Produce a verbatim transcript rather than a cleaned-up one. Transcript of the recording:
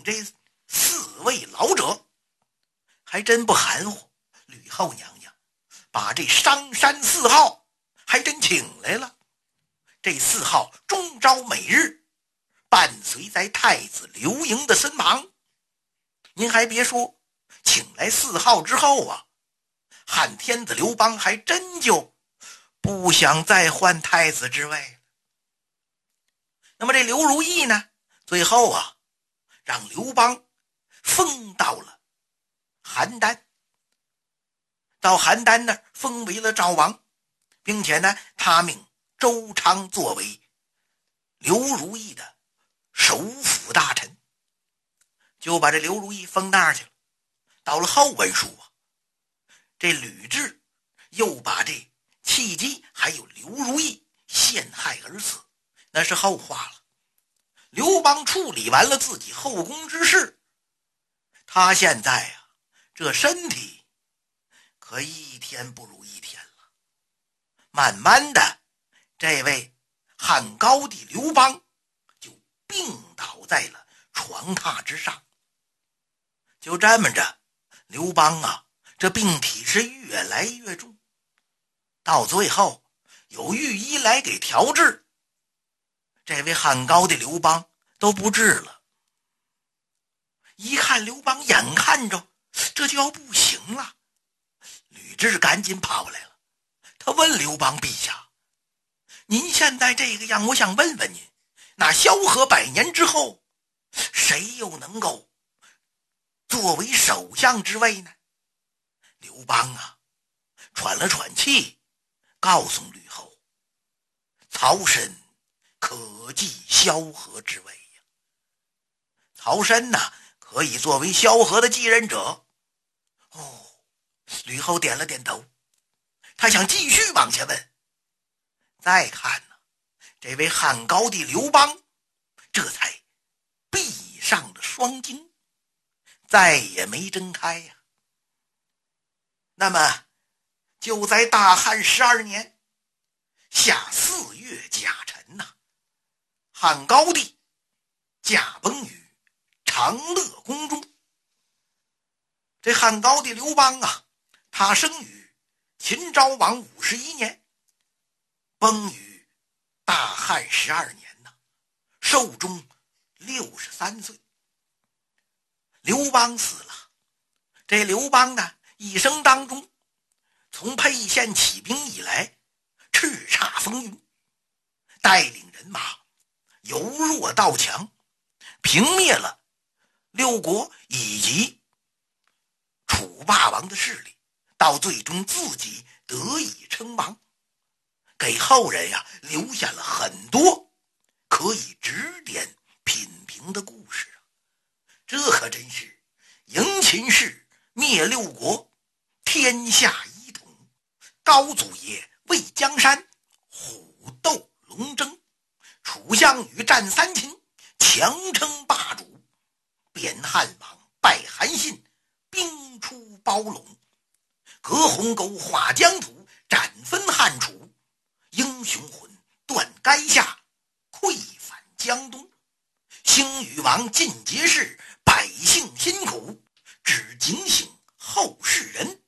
这四位老者，还真不含糊。吕后娘娘把这商山四号还真请来了。这四号终朝每日伴随在太子刘盈的身旁。您还别说，请来四号之后啊，汉天子刘邦还真就不想再换太子之位了。那么这刘如意呢，最后啊让刘邦封到了邯郸，到邯郸那儿封为了赵王，并且呢他命周昌作为刘如意的首辅大臣，就把这刘如意封那儿去了。到了后文书啊，这吕雉又把这契机还有刘如意陷害而死，那是后话了。刘邦处理完了自己后宫之事，他现在啊这身体可一天不如一天了。慢慢的，这位汉高帝刘邦就病倒在了床榻之上。就这么着，刘邦啊这病体是越来越重，到最后有御医来给调治，这位汉高帝刘邦都不治了。一看刘邦眼看着这就要不行了，吕雉赶紧跑来了。他问刘邦陛下，您现在这个样，我想问问您，那萧何百年之后，谁又能够作为首相之位呢？刘邦啊喘了喘气，告诉吕后，曹参可继萧何之位呀。曹参呐可以作为萧何的继任者。哦，吕后点了点头，他想继续往下问。再看呢，这位汉高帝刘邦这才闭上了双睛，再也没睁开呀。那么就在大汉十二年夏四月甲辰呐、啊，汉高帝驾崩于长乐宫中。这汉高帝刘邦啊，他生于秦昭王五十一年，崩于大汉十二年呐、啊，寿终六十三岁。刘邦死了，这刘邦呢一生当中，从沛县起兵以来，叱咤风云，带领人马由弱到强，平灭了六国以及楚霸王的势力，到最终自己得以称王，给后人呀留下了很多可以指点品评的故事啊。这可真是迎秦氏，灭六国，天下一统，高祖爷为江山，虎斗龙争，楚项羽战三秦，强称霸主，贬汉王，拜韩信，兵出包陇，隔鸿沟，划疆土，斩分汉楚，英雄魂断垓下，溃返江东，兴禹王尽皆是，百姓辛苦，只警醒后世人，